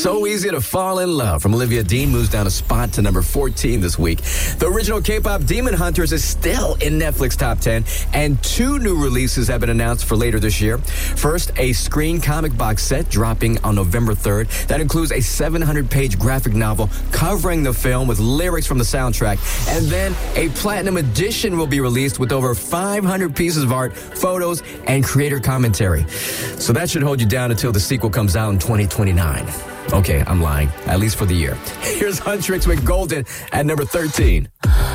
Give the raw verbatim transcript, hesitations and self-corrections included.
So Easy to Fall in Love from Olivia Dean moves down a spot to number fourteen this week. The original K-pop Demon Hunters is still in Netflix top ten, and two new releases have been announced for later this year. First, a Screen comic box set dropping on November third. That includes a seven hundred page graphic novel covering the film with lyrics from the soundtrack. And then a Platinum Edition will be released with over five hundred pieces of art, photos, and creator commentary. So that should hold you down until the sequel comes out in twenty twenty-nine. Okay, I'm lying, at least for the year. Here's Huntrix with Golden at number thirteen.